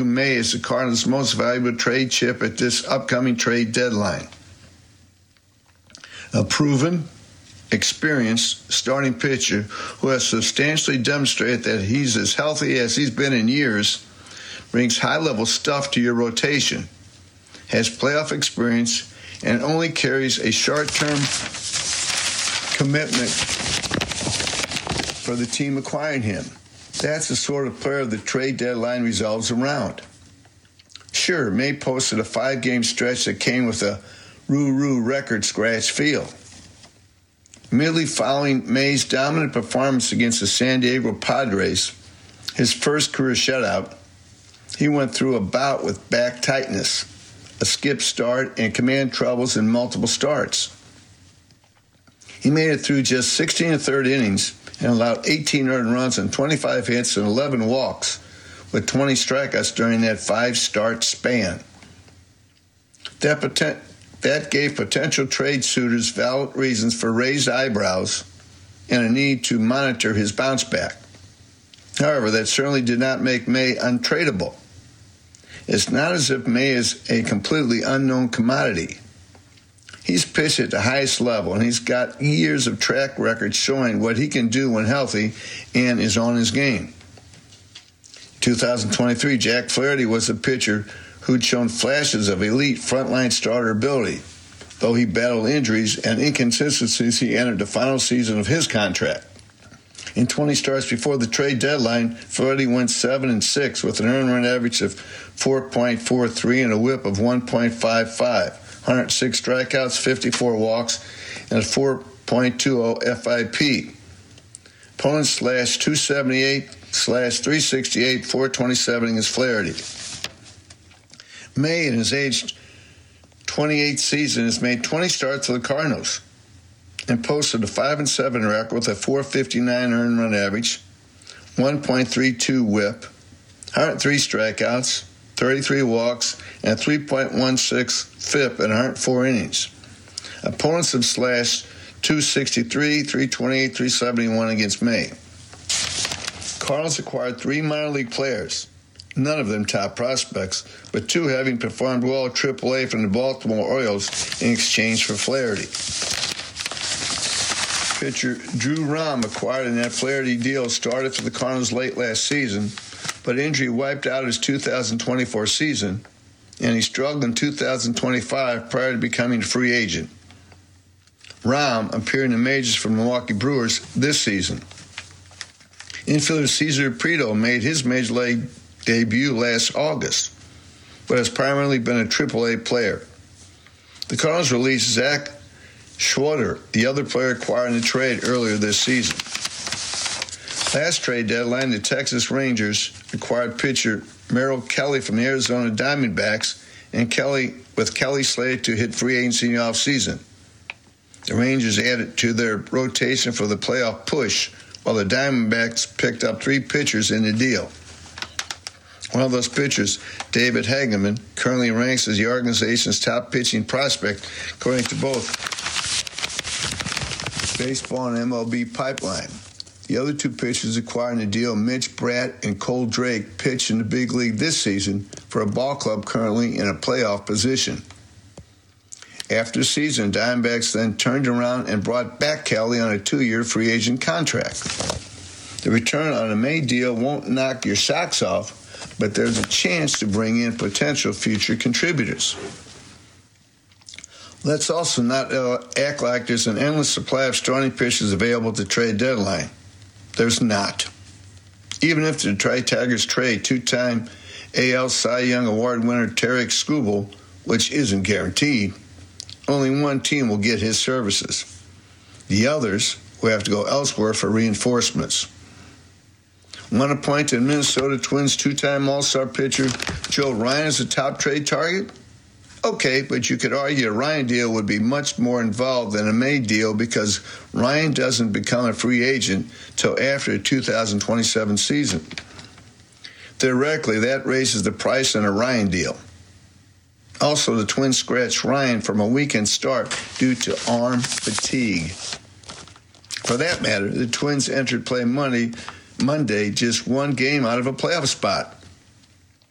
May is the Cardinals' most valuable trade chip at this upcoming trade deadline. A proven, experienced starting pitcher who has substantially demonstrated that he's as healthy as he's been in years, brings high-level stuff to your rotation, has playoff experience, and only carries a short-term commitment for the team acquiring him. That's the sort of player the trade deadline revolves around. Sure, May posted a 5-game stretch that came with a roo-roo record scratch feel. Immediately following May's dominant performance against the San Diego Padres, his first career shutout, he went through a bout with back tightness, a skip start, and command troubles in multiple starts. He made it through just 16 1/3 innings and allowed 18 earned runs and 25 hits and 11 walks, with 20 strikeouts during that 5-start span. That gave potential trade suitors valid reasons for raised eyebrows and a need to monitor his bounce back. However, that certainly did not make May untradeable. It's not as if May is a completely unknown commodity. He's pitched at the highest level, and he's got years of track record showing what he can do when healthy and is on his game. In 2023, Jack Flaherty was a pitcher who'd shown flashes of elite frontline starter ability, though he battled injuries and inconsistencies. He entered the final season of his contract. In 20 starts before the trade deadline, Flaherty went 7-6 with an earned run average of 4.43 and a whip of 1.55. 106 strikeouts, 54 walks, and a 4.20 FIP. Opponents slashed 278, /368, 427 against Flaherty. May, in his age 28 season, has made 20 starts for the Cardinals and posted a 5-7 record with a 4.59 earned run average, 1.32 whip, 103 strikeouts, 33 walks, and 3.16 FIP in 104 innings. Opponents have slashed 263, 328, 371 against May. Cardinals acquired 3 minor league players, none of them top prospects, but 2 having performed well at AAA from the Baltimore Orioles in exchange for Flaherty. Pitcher Drew Rom, acquired in that Flaherty deal, started for the Cardinals late last season, but injury wiped out his 2024 season, and he struggled in 2025 prior to becoming a free agent. Rom appeared in the majors for Milwaukee Brewers this season. Infielder Cesar Prieto made his major league debut last August, but has primarily been a AAA player. The Cardinals released Zach Schroeder, the other player acquired in the trade earlier this season. Last trade deadline, the Texas Rangers acquired pitcher Merrill Kelly from the Arizona Diamondbacks, and Kelly slated to hit free agency in the offseason. The Rangers added to their rotation for the playoff push, while the Diamondbacks picked up 3 pitchers in the deal. One of those pitchers, David Hageman, currently ranks as the organization's top pitching prospect, according to both Baseball and MLB Pipeline. The other 2 pitchers acquired in the deal, Mitch Bratt and Cole Drake, pitched in the big league this season for a ball club currently in a playoff position. After the season, Diamondbacks then turned around and brought back Kelly on a 2-year free agent contract. The return on a May deal won't knock your socks off, but there's a chance to bring in potential future contributors. Let's also not act like there's an endless supply of starting pitchers available at the trade deadline. There's not. Even if the Detroit Tigers trade 2-time AL Cy Young Award winner Tarik Skubal, which isn't guaranteed, only one team will get his services. The others will have to go elsewhere for reinforcements. Want to point to Minnesota Twins 2-time All-Star pitcher Joe Ryan as a top trade target? Okay, but you could argue a Ryan deal would be much more involved than a May deal because Ryan doesn't become a free agent till after the 2027 season. Theoretically, that raises the price on a Ryan deal. Also, the Twins scratched Ryan from a weekend start due to arm fatigue. For that matter, the Twins entered play Monday just 1 game out of a playoff spot.